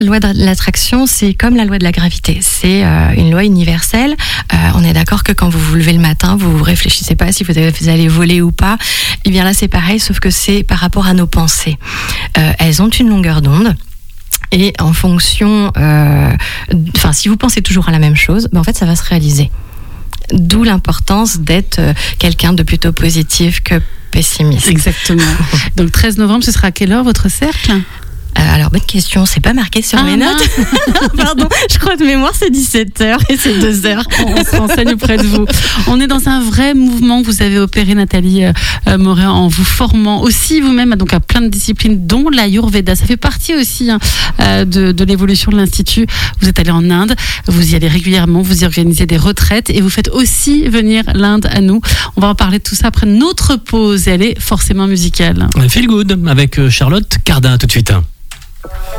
La loi de l'attraction, c'est comme la loi de la gravité. C'est une loi universelle. On est d'accord que quand vous vous levez le matin, vous réfléchissez pas si vous allez voler ou pas. Et bien là, c'est pareil, sauf que c'est par rapport à nos pensées. Elles ont une longueur d'onde. Et en fonction... si vous pensez toujours à la même chose, en fait, ça va se réaliser. D'où l'importance d'être quelqu'un de plutôt positif que pessimiste. Exactement. Donc 13 novembre, ce sera à quelle heure votre cercle ? Alors, bonne question, c'est pas marqué sur mes notes. Pardon, je crois de mémoire c'est 17h et c'est 2h. On se renseigne auprès de vous. On est dans un vrai mouvement que vous avez opéré, Nathalie Moret, en vous formant aussi vous-même donc à plein de disciplines, dont l'Ayurveda. Ça fait partie aussi de l'évolution de l'Institut. Vous êtes allé en Inde, vous y allez régulièrement, vous y organisez des retraites et vous faites aussi venir l'Inde à nous. On va en parler de tout ça après notre pause et elle est forcément musicale. Feel Good avec Charlotte Cardin tout de suite.